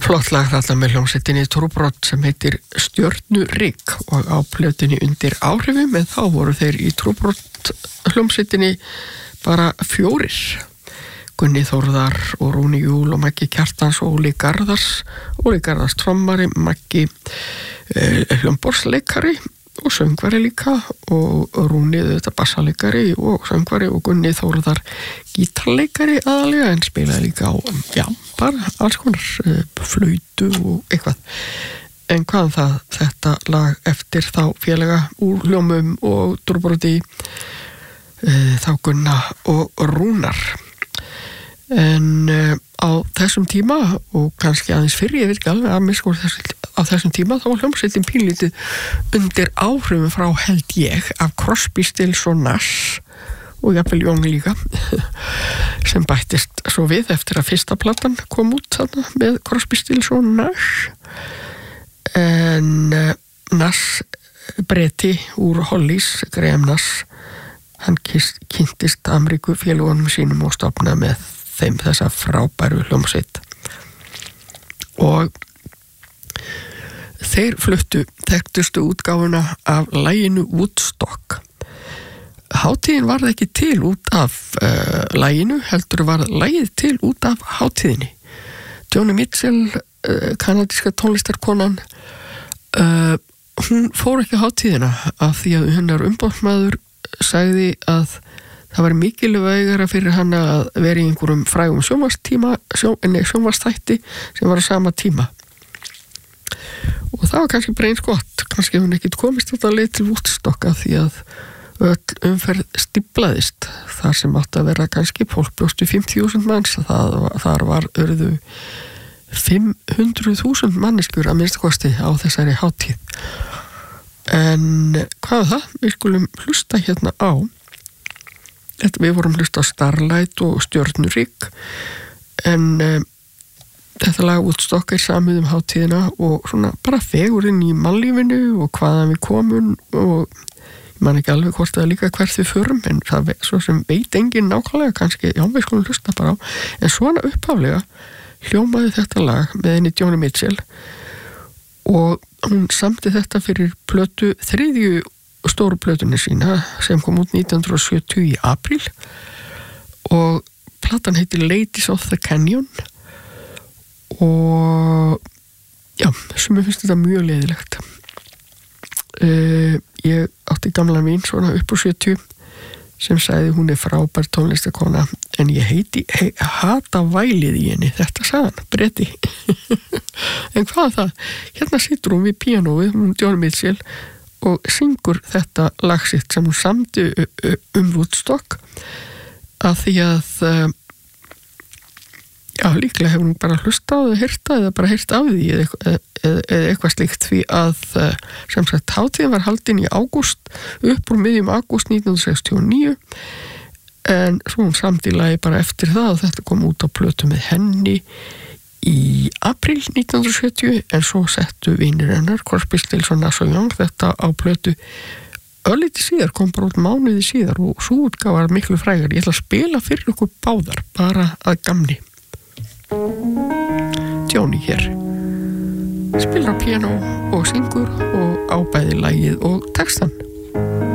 Flott lag þarna með hljómsveitinni Trúbrot sem heitir Stjörnurygg og á plötunni Undir áhrifum, en þá voru þeir í Trúbrot hljómsveitinni bara 4. Gunni Þórðar og Rúni Júl og Maggi Kjartans og Óli Garðars trommari, Maggi hljómborðsleikari og söngvari líka og Rúni þetta bassaleikari og söngvari og Gunni Þórðar gítarleikari aðalega, en spilaði líka á, bara alls konar flautu og eitthvað. En hvaðan þetta lag eftir þá félaga úr Hljómum og Trúbroti, þá Gunna og Rúnar. En á þessum tíma og kannski aðeins fyrir, ég veit ekki alveg að mér sko á þessum tíma, þá var hljómsveitin pínlítið undir áhrifum frá, held ég, af Crosby, Stills og Nash og jafnvel Jón líka sem bættist svo við eftir að fyrsta platan kom út þarna með Crosby, Stills og Nash. En Nash Breti úr Hollies, Graham Nash, hann kynntist Ameríku félagunum sínum og stofnaði með þeim þessa frábæru hljómsveit og þeir fluttu þekktustu útgáfuna af laginu Woodstock. Hátíðin varð ekki til út af laginu, heldur varð lagið til út af hátíðinni. Joni Mitchell, kanadíska tónlistarkonan, hún fór ekki hátíðina af því að hennar umboðsmaður sagði að það var mikilvægara fyrir hana að vera í einhverjum frægum sjónvarstætti sem var á sama tíma. Og það var kannski bara eins gott, kannski hún ekki komist þetta leið til Woodstock af því að öll umferð stíflaðist þar sem átti að vera kannski fólk bjóstu 50.000 manns, þar var urðu 500.000 manneskjur að minnsta kosti á þessari hátíð. En hvað var það? Við skulum hlusta hérna á. Við vorum hlusta á Starlight og Stjörnurygg, en þetta lag Woodstock samið hátíðina og svona bara fegurinn í mannlífinu og hvaðan við komum og ég man ekki alveg hvort það líka hvert við förum, en það svo sem veit enginn nákvæmlega, kannski, já við skulum hlusta bara á, en svona upphaflega hljómaði þetta lag með henni Joni Mitchell og hún samdi þetta fyrir plötu, 3. stóru plötunni sína sem kom út 1970 í apríl og platan heitir Ladies of the Canyon og já, sem ég finnst þetta mjög leiðilegt. Ég átti gamlan vín svona upp úr 70 sem sagði hún frábær tónlistakona, en ég hata vælið í henni, þetta sagði hann, Breti. En hvað það? Hérna situr hún við píanóið, hún Joni Mitchell, og syngur þetta lag sitt sem hún samdi Woodstock að því að já, líklega hefur hún bara hlustað eða heyrt eða bara heyrt af því eða eitthvað slíkt, því að sem sagt hátíðin var haldin í ágúst, upp úr miðjum ágúst 1969, en svo hún samdi lagi bara eftir það og þetta kom út á plötu með henni í apríl 1970, en svo settu vinir hennar, Crosby, Stills og Nash og Young, þetta á plötu örlítið síðar, kom bara út mánuði síðar og svo útgáfa var miklu frægar. Ég ætla að spila fyrir okkur báðar, bara að gamni. Joni hér spilar á píanó og syngur og á bæði lagið og textan.